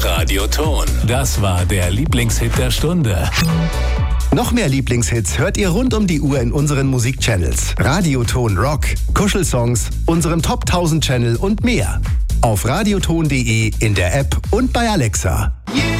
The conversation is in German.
Radioton. Das war der Lieblingshit der Stunde. Noch mehr Lieblingshits hört ihr rund um die Uhr in unseren Musikchannels. Radioton Rock, Kuschelsongs, unserem Top 1000 Channel und mehr. Auf radioton.de, in der App und bei Alexa.